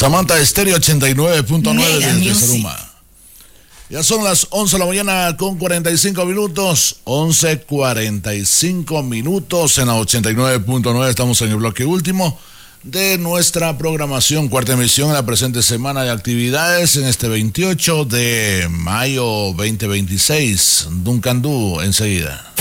Samantha Estéreo 89.9 desde Saruma. Ya son las 11 de la mañana con 45 minutos. 11:45 minutos en la 89.9. Estamos en el bloque último de nuestra programación. Cuarta emisión en la presente semana de actividades en este 28 de mayo 2026. Duncan Du enseguida.